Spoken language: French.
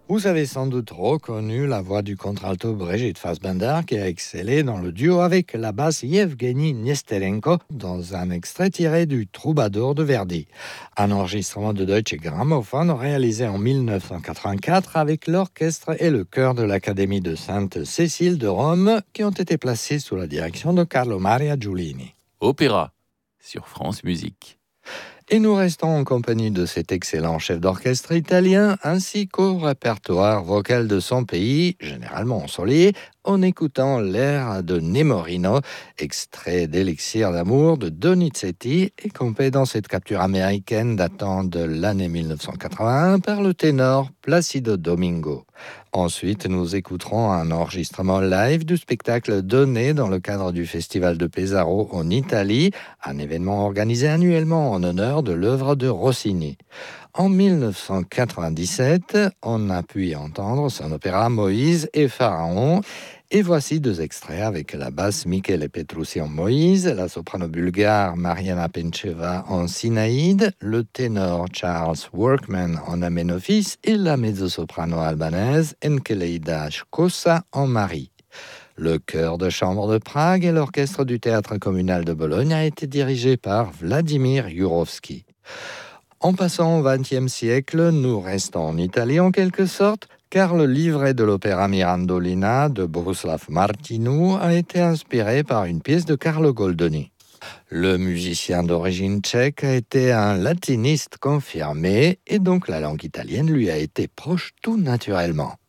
Vous avez sans doute reconnu la voix du contralto Brigitte Fassbender qui a excellé dans le duo avec la basse Yevgeny Nesterenko dans un extrait tiré du Troubadour de Verdi. Un enregistrement de Deutsche Grammophon réalisé en 1984 avec l'orchestre et le chœur de l'Académie de Sainte-Cécile de Rome qui ont été placés sous la direction de Carlo Maria Giulini. Opéra sur France Musique. Et nous restons en compagnie de cet excellent chef d'orchestre italien ainsi qu'au répertoire vocal de son pays, généralement ensoleillé, en écoutant l'air de Nemorino, extrait d'Élixir d'amour de Donizetti et compé dans cette capture américaine datant de l'année 1981 par le ténor Placido Domingo. Ensuite, nous écouterons un enregistrement live du spectacle donné dans le cadre du Festival de Pesaro en Italie, un événement organisé annuellement en honneur de l'œuvre de Rossini. En 1997, on a pu entendre son opéra Moïse et Pharaon. Et voici deux extraits avec la basse Michele Petrucci en Moïse, la soprano bulgare Mariana Pencheva en Sinaïde, le ténor Charles Workman en Amenophis et la mezzo-soprano albanaise Enkeleida Shkosa en Marie. Le chœur de chambre de Prague et l'orchestre du théâtre communal de Bologne a été dirigé par Vladimir Jurovski. En passant au XXe siècle, nous restons en Italie en quelque sorte, car le livret de l'opéra Mirandolina de Bohuslav Martinu a été inspiré par une pièce de Carlo Goldoni. Le musicien d'origine tchèque a été un latiniste confirmé et donc la langue italienne lui a été proche tout naturellement.